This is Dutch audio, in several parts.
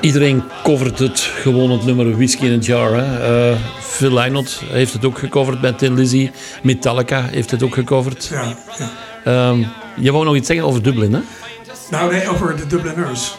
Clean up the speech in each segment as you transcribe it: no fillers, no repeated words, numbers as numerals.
Iedereen covert het, gewoon het nummer Whiskey in a Jar. Hè. Phil Lynott heeft het ook gecoverd met Tin Lizzy. Metallica heeft het ook gecoverd. Ja. Je wou nog iets zeggen over Dublin, hè? Nou nee, over de Dubliners.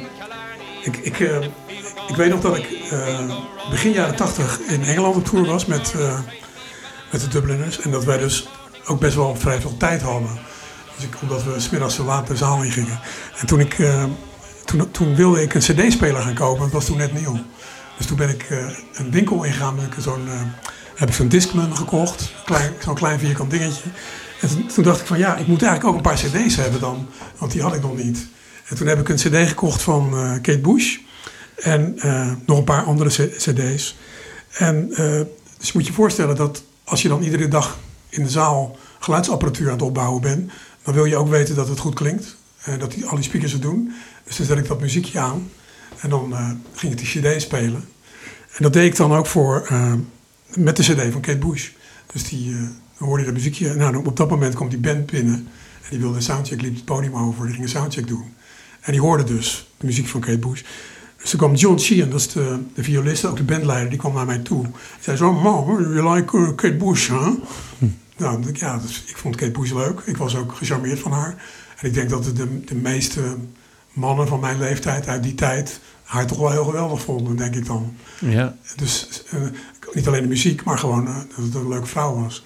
Ik weet nog dat ik begin jaren 80 in Engeland op tour was met de Dubliners. En dat wij dus ook best wel vrij veel tijd hadden. Dus omdat we 's middags zo laat de zaal in gingen. En toen wilde ik een cd-speler gaan kopen. Dat was toen net nieuw. Dus toen ben ik een winkel ingegaan. Heb ik zo'n Discman gekocht. Zo'n klein vierkant dingetje. En toen dacht ik van ja, ik moet eigenlijk ook een paar cd's hebben dan. Want die had ik nog niet. En toen heb ik een cd gekocht van Kate Bush. En nog een paar andere cd's. En dus je moet je voorstellen dat als je dan iedere dag in de zaal geluidsapparatuur aan het opbouwen bent, dan wil je ook weten dat het goed klinkt. Dat al die speakers het doen. Dus dan zet ik dat muziekje aan. En dan ging ik die cd spelen. En dat deed ik dan ook met de cd van Kate Bush. Dus dan hoorde je dat muziekje. Nou, op dat moment komt die band binnen. En die wilde een soundcheck, liep het podium over. Die ging een soundcheck doen. En die hoorde dus de muziek van Kate Bush. Dus toen kwam John Sheehan, dat is de violist, ook de bandleider, die kwam naar mij toe. Hij zei zo, man, you like Kate Bush, hè? Nou, ja, dus ik vond Kate Bush leuk. Ik was ook gecharmeerd van haar. En ik denk dat de meeste mannen van mijn leeftijd uit die tijd haar toch wel heel geweldig vonden, denk ik dan. Ja. Dus niet alleen de muziek, maar gewoon dat het een leuke vrouw was.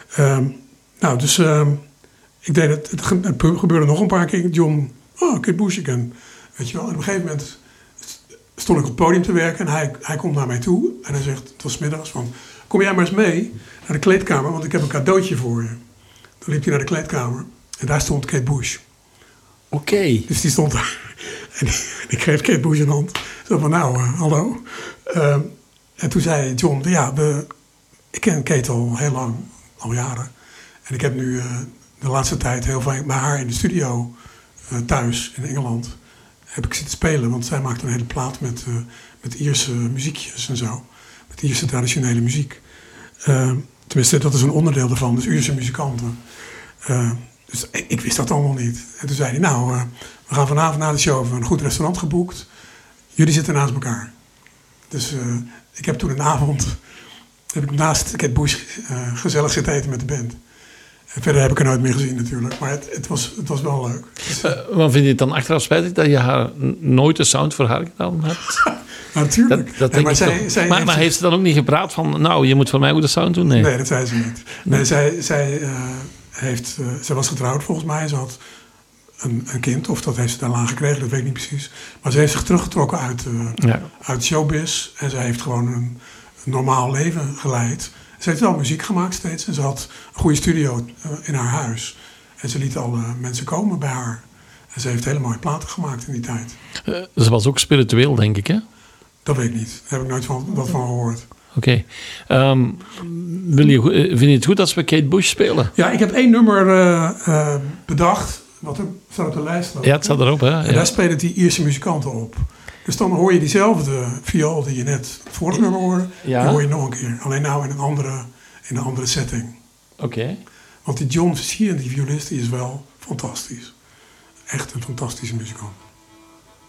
Ik deed het gebeurde nog een paar keer. John, Kate Bush again. Weet je wel, en op een gegeven moment stond ik op het podium te werken en hij komt naar mij toe en hij zegt, het was 's middags, van, kom jij maar eens mee naar de kleedkamer, want ik heb een cadeautje voor je. Toen liep hij naar de kleedkamer en daar stond Kate Bush. Oké. Dus die stond daar en ik geef Kate Bush een hand. Zo van, nou, hallo. En toen zei John, ja, ik ken Kate al heel lang, al jaren. En ik heb nu de laatste tijd heel vaak bij haar in de studio thuis in Engeland heb ik zitten spelen, want zij maakte een hele plaat met Ierse muziekjes en zo. Met Ierse traditionele muziek. Tenminste, dat is een onderdeel ervan, dus Ierse muzikanten. Dus ik wist dat allemaal niet. En toen zei hij, nou, we gaan vanavond na de show een goed restaurant geboekt. Jullie zitten naast elkaar. Dus ik heb toen een avond naast Kate Bush gezellig zitten eten met de band. En verder heb ik haar nooit meer gezien natuurlijk. Maar het was wel leuk. Maar vind je het dan achteraf spijtig dat je haar nooit de sound voor haar gedaan hebt? Natuurlijk. Dat denk ik toch. Maar heeft ze dan ook niet gepraat van, nou, je moet voor mij ook de sound doen? Nee, dat zei ze niet. Nee, zij was getrouwd volgens mij. Ze had een kind, of dat heeft ze daarna gekregen, dat weet ik niet precies. Maar ze heeft zich teruggetrokken uit showbiz. En ze heeft gewoon een normaal leven geleid. Ze heeft wel muziek gemaakt steeds. En ze had een goede studio in haar huis. En ze liet alle mensen komen bij haar. En ze heeft hele mooie platen gemaakt in die tijd. Ze was ook spiritueel, denk ik, hè? Dat weet ik niet. Daar heb ik nooit wat van gehoord. Oké. Vind je het goed als we Kate Bush spelen? Ja, ik heb 1 nummer bedacht. Wat er staat op de lijst. Ja, het staat erop, hè? En daar spelen die Ierse muzikanten op. Dus dan hoor je diezelfde viool die je net het vorige nummer hoorde. Ja. Die hoor je nog een keer. Alleen nou in een andere setting. Oké. Want die John Sheehan, die violist, die is wel fantastisch. Echt een fantastische muzikant.